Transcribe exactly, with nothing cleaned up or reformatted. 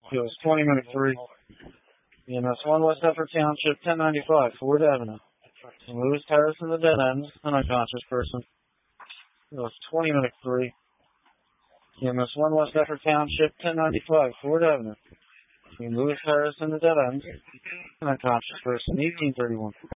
It was twenty minute three. E M S one West Effort Township, ten ninety-five, Ford Avenue. Lewis Harrison, the dead ends, an unconscious person. It was twenty minute three. E M S one West Effort Township, ten ninety-five, Ford Avenue. Lewis Harrison, the dead ends, an unconscious person, eighteen thirty-one.